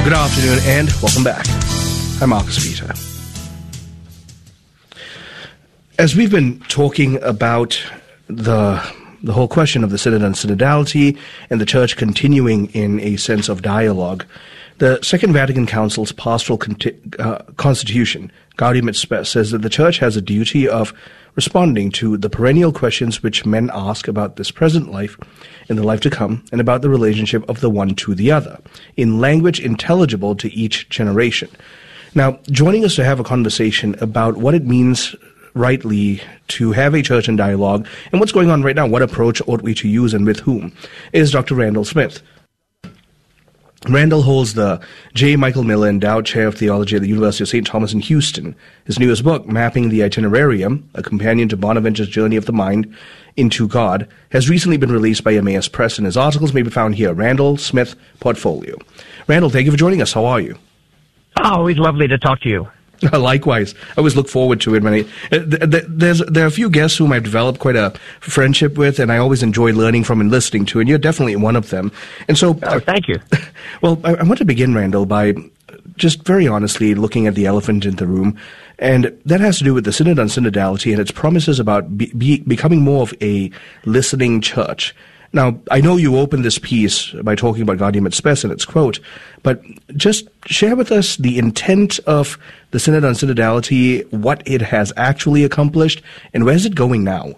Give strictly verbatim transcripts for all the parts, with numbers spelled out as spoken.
Good afternoon and welcome back. I'm Marcus Peter. As we've been talking about the the whole question of the Synod and synodality and the Church continuing in a sense of dialogue, the Second Vatican Council's pastoral conti- uh, constitution, Gaudium et Spes, says that the Church has a duty of responding to the perennial questions which men ask about this present life and the life to come, and about the relationship of the one to the other, in language intelligible to each generation. Now, joining us to have a conversation about what it means rightly to have a church in dialogue and what's going on right now, what approach ought we to use and with whom, is Doctor Randall Smith. Randall holds the J. Michael Miller Endowed Chair of Theology at the University of Saint Thomas in Houston. His newest book, Mapping the Itinerarium, a companion to Bonaventure's Journey of the Mind into God, has recently been released by Emmaus Press, and his articles may be found here, Randall Smith Portfolio. Randall, thank you for joining us. How are you? Oh, always lovely to talk to you. Likewise. I always look forward to it. When I, there's, there are a few guests whom I've developed quite a friendship with, and I always enjoy learning from and listening to, and you're definitely one of them. And so, oh, thank you. Well, I, I want to begin, Randall, by just very honestly looking at the elephant in the room, and that has to do with the Synod on Synodality and its promises about be, be, becoming more of a listening church. Now, I know you opened this piece by talking about Gaudium et Spes and its quote, but just share with us the intent of the Synod on Synodality, what it has actually accomplished, and where's it going now?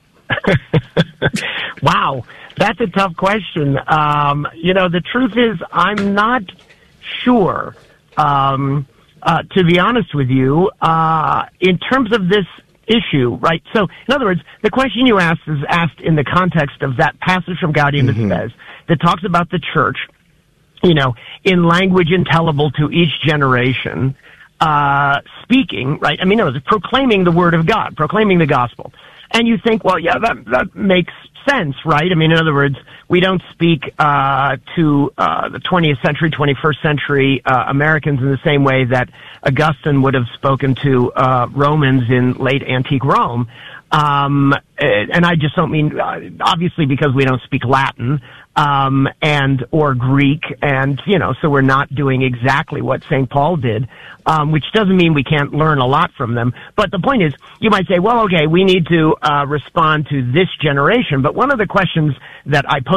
Wow, that's a tough question. Um, you know, the truth is, I'm not sure, um, uh, to be honest with you, uh, in terms of this issue, right? So, in other words, the question you asked is asked in the context of that passage from Gaudium mm-hmm. et Spes that talks about the church, you know, in language intelligible to each generation, uh, speaking, right? I mean, it was proclaiming the word of God, proclaiming the gospel. And you think, well, yeah, that, that makes sense, right? I mean, in other words, we don't speak uh, to uh, the twentieth century, twenty-first century uh, Americans in the same way that Augustine would have spoken to uh, Romans in late antique Rome. Um, and I just don't mean, uh, obviously, because we don't speak Latin um, and or Greek, and, you know, so we're not doing exactly what Saint Paul did, um, which doesn't mean we can't learn a lot from them. But the point is, you might say, well, okay, we need to uh, respond to this generation. But one of the questions that I pose